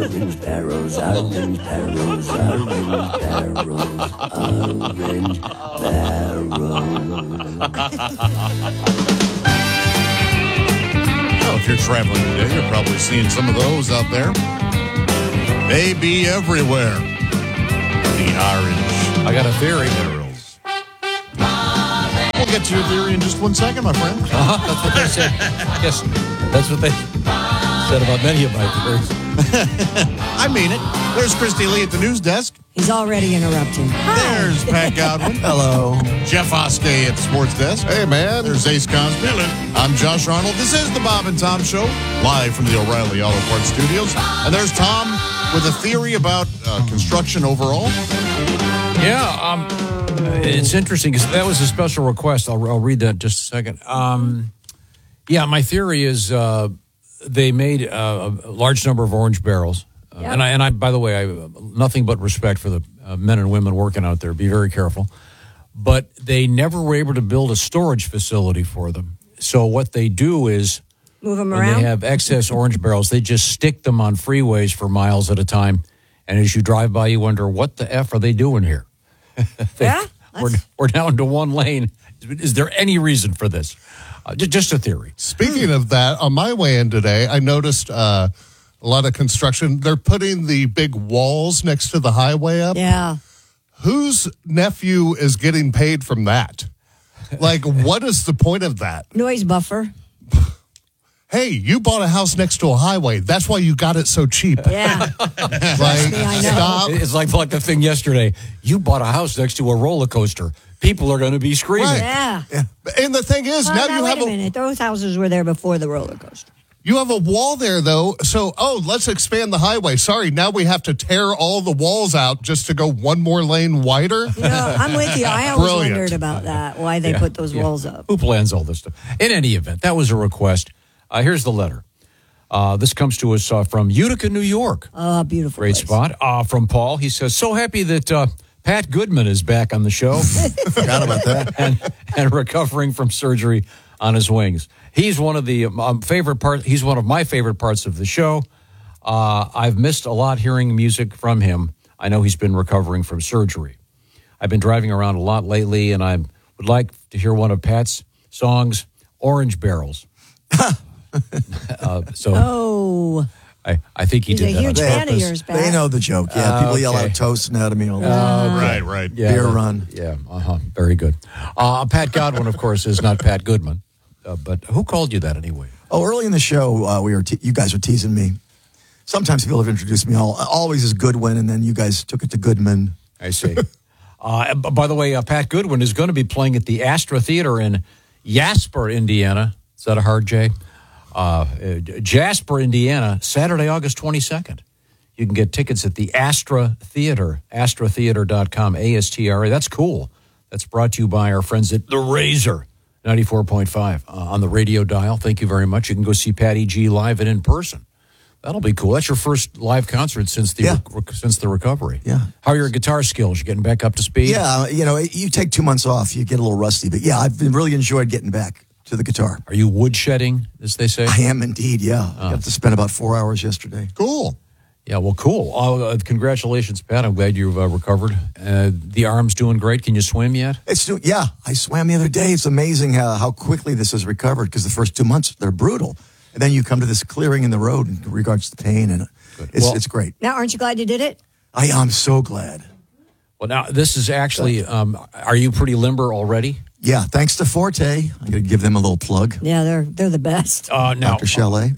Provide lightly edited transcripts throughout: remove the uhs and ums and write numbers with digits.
orange barrels, orange barrels, orange barrels, orange barrels. Well, if you're traveling today, you're probably seeing some of those out there. They be everywhere. The orange. I got a theory. Barrels. We'll get to your theory in just 1 second, my friend. That's what they said. Yes, that's what they said about many of my theories. I mean it. There's Christy Lee at the news desk. He's already interrupting. There's Pat Godwin. Hello. Jeff Oskey at the sports desk. Hey, man. There's Ace Cosby. I'm Josh Arnold. This is the Bob and Tom Show, live from the O'Reilly Auto Parts Studios. And there's Tom with a theory about construction overall. Yeah, it's interesting because that was a special request. I'll read that in just a second. Yeah, my theory is they made a large number of orange barrels. Yep. And I, by the way, I have nothing but respect for the men and women working out there. Be very careful. But they never were able to build a storage facility for them. So what they do is, move them when around. they have excess orange barrels, they just stick them on freeways for miles at a time. And as you drive by, you wonder, what the F are they doing here? Yeah? We're down to one lane. Is there any reason for this? Just a theory. Speaking of that, on my way in today, I noticed a lot of construction. They're putting the big walls next to the highway up. Yeah. Whose nephew is getting paid from that? Like, what is the point of that? Noise buffer. Hey, you bought a house next to a highway. That's why you got it so cheap. Yeah. Like, I know. stop. It's like the thing yesterday. You bought a house next to a roller coaster. People are going to be screaming. Right. Yeah. And the thing is, now you wait have a minute. Those houses were there before the roller coaster. You have a wall there, though. So, let's expand the highway. Sorry, now we have to tear all the walls out just to go one more lane wider? You know, I'm with you. I always Brilliant. wondered about that, why they put those walls up. Who plans all this stuff? In any event, that was a request. Here's the letter. This comes to us from Utica, New York. Oh, beautiful Great place. spot. From Paul. He says, so happy that Pat Goodman is back on the show. Forgot about that. and recovering from surgery on his wings. He's one of the favorite parts. He's one of my favorite parts of the show. I've missed a lot hearing music from him. I know he's been recovering from surgery. I've been driving around a lot lately, and I would like to hear one of Pat's songs, Orange Barrels. I think he He's did a that on huge fan of purpose. yours, Pat. They know the joke. Yeah, people yell okay. out toast and out of me all the time. Right. Yeah, Beer run. Yeah, very good. Pat Godwin, of course, is not Pat Goodman. But who called you that anyway? Oh, early in the show, you guys were teasing me. Sometimes people have introduced me always as Goodwin, and then you guys took it to Goodman. I see. By the way, Pat Goodwin is going to be playing at the Astra Theater in Jasper, Indiana. Is that a hard J? Jasper, Indiana, Saturday, August 22nd. You can get tickets at the Astra Theater, astratheater.com, ASTRA. That's cool. That's brought to you by our friends at The Razor, 94.5 on the radio dial. Thank you very much. You can go see Patty G live and in person. That'll be cool. That's your first live concert since the recovery. Yeah. How are your guitar skills? You getting back up to speed? Yeah, you take 2 months off, you get a little rusty. But yeah, I've really enjoyed getting back to the guitar. Are you woodshedding, as they say? I am indeed, yeah. I got to spend about 4 hours yesterday. Cool. Yeah, well, cool. Congratulations, Pat. I'm glad you've recovered. The arm's doing great. Can you swim yet? Yeah, I swam the other day. It's amazing how quickly this has recovered because the first 2 months, they're brutal. And then you come to this clearing in the road in regards to the pain, and it's great. Now, aren't you glad you did it? I am so glad. Well, now, this is actually, are you pretty limber already? Yeah, thanks to Forte. I'm going to give them a little plug. Yeah, they're the best. Now, Dr. Chalet.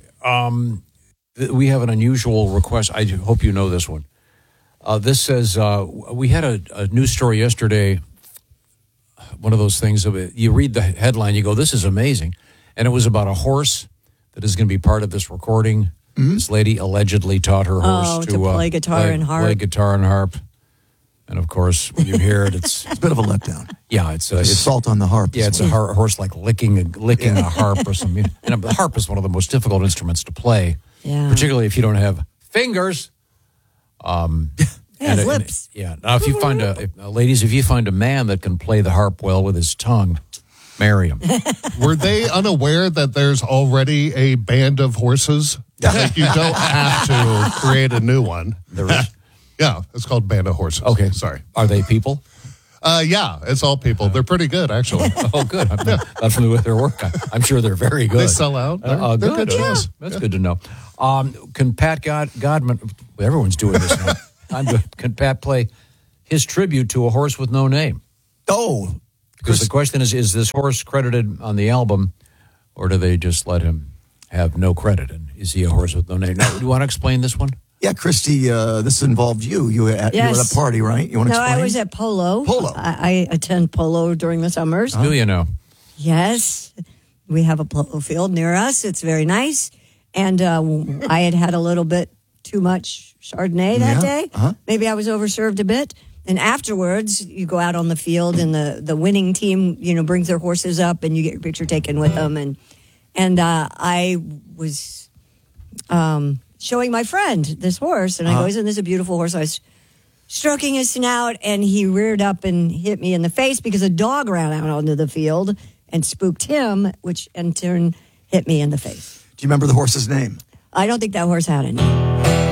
We have an unusual request. I hope you know this one. This says, we had a news story yesterday, one of those things, you read the headline, you go, this is amazing. And it was about a horse that is going to be part of this recording. Mm-hmm. This lady allegedly taught her horse to play guitar and harp. Play guitar and harp. And, of course, when you hear it, it's a bit of a letdown. Yeah, it's salt on the harp. Yeah, it's a horse like licking a harp or something. And the harp is one of the most difficult instruments to play, particularly if you don't have fingers. Lips. Now, if you find ladies, if you find a man that can play the harp well with his tongue, Marry him. Were they unaware that there's already a band of horses? Like you don't have to create a new one. There is? Yeah, it's called Band of Horses. Okay. Sorry. Are they people? Yeah, it's all people. They're pretty good, actually. Oh, good. I'm not familiar with their work. I'm sure they're very good. They sell out. They're good shows. That's good to know. Can Pat Godman, everyone's doing this now. I'm good. Can Pat play his tribute to a horse with no name? Oh, Because the question is this horse credited on the album, or do they just let him have no credit? And is he a horse with no name? Now, do you want to explain this one? yeah, Christy, this involved you. You were at a party, right? You want to No, explain? I was at Polo. Polo. I attend Polo during the summers. Do you know? Yes. We have a polo field near us. It's very nice. And I had a little bit too much Chardonnay that day. Maybe I was overserved a bit. And afterwards, you go out on the field and the winning team, brings their horses up and you get your picture taken with them. And I was showing my friend this horse. And I go, isn't this a beautiful horse? I was stroking his snout and he reared up and hit me in the face because a dog ran out onto the field and spooked him, which in turn hit me in the face. Do you remember the horse's name? I don't think that horse had a name.